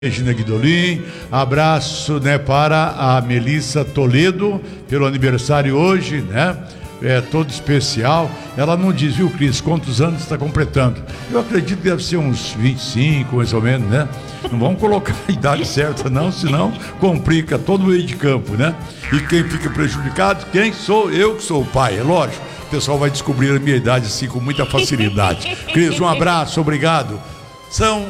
Regina Guidolin, abraço, né, para a Melissa Toledo, pelo aniversário hoje, né, todo especial. Ela não diz, viu, Cris, quantos anos está completando? Eu acredito que deve ser uns 25, mais ou menos, né? Não vamos colocar a idade certa não, senão complica todo o meio de campo, né? E quem fica prejudicado, quem sou eu que sou o pai, é lógico. O pessoal vai descobrir a minha idade assim com muita facilidade. Cris, um abraço, obrigado. São